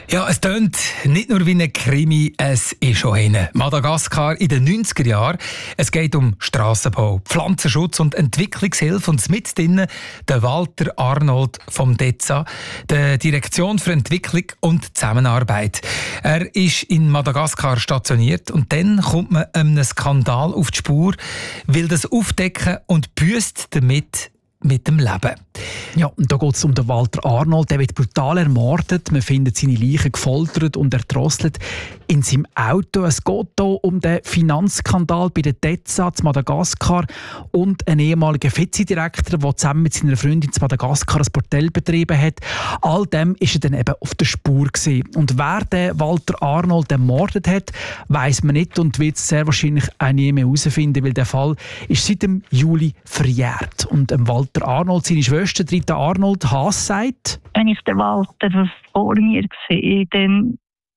Ja, es tönt nicht nur wie ein Krimi, es ist schon einer. Madagaskar in den 90er Jahren. Es geht um Strassenbau, Pflanzenschutz und Entwicklungshilfe und mit drinnen der Walter Arnold vom DEZA, der Direktion für Entwicklung und Zusammenarbeit. Er ist in Madagaskar stationiert und dann kommt man einem Skandal auf die Spur, will das aufdecken und büßt damit mit dem Leben. Ja, und da geht es um den Walter Arnold. Der wird brutal ermordet. Man findet seine Leiche gefoltert und erdrosselt in seinem Auto. Es geht hier um den Finanzskandal bei der DEZA zu Madagaskar und einen ehemaligen Vizedirektor, der zusammen mit seiner Freundin zu Madagaskar ein Bordell betrieben hat. All dem ist er dann eben auf der Spur gewesen. Und wer den Walter Arnold ermordet hat, weiss man nicht und wird es sehr wahrscheinlich auch nie mehr herausfinden, weil der Fall ist seit dem Juli verjährt. Und Walter Arnold, seine Schwester Rita Arnold Haas sagt: Wenn ich den Walter vor mir sehe, dann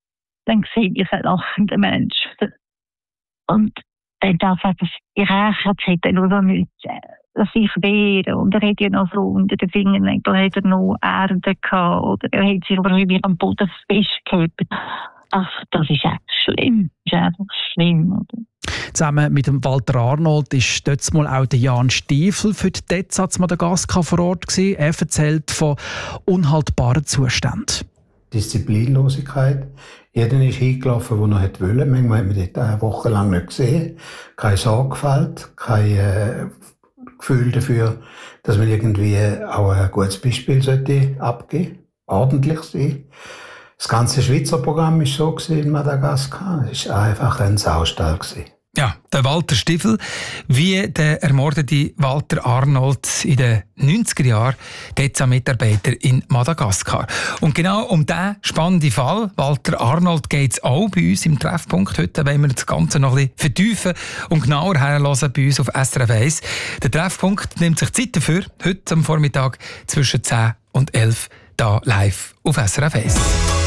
sehe ich einen lachenden Menschen. Und dann darf er das gerechnet hätte nur sich wehren. Und er hat ja noch so unter den Fingernägeln hat er noch Erde gehabt. Oder er hat sich irgendwie am Boden festgehalten. Ach, das ist echt schlimm. Das ist einfach schlimm, oder? Zusammen mit dem Walter Arnold ist dort mal auch der Jan Stiefel für die DEZA zu Madagaskar vor Ort gewesen. Er erzählt von unhaltbaren Zuständen. Disziplinlosigkeit. Jeder ist hingelaufen, der noch wollte. Manchmal hat man dort eine Woche lang nicht gesehen. Keine Sorgfalt, kein Gefühl dafür, dass man irgendwie auch ein gutes Beispiel sollte abgeben, ordentlich sein. Das ganze Schweizer Programm war so in Madagaskar. Es war einfach ein Saustall. Ja, der Walter Stiefel, wie der ermordete Walter Arnold in den 90er Jahren, DEZA-Mitarbeiter in Madagaskar. Und genau um diesen spannenden Fall, Walter Arnold, geht es auch bei uns im Treffpunkt. Heute wollen wir das Ganze noch ein bisschen vertiefen und genauer herhören bei uns auf SRF 1. Der Treffpunkt nimmt sich Zeit dafür, heute am Vormittag zwischen 10 und 11 hier live auf SRF 1.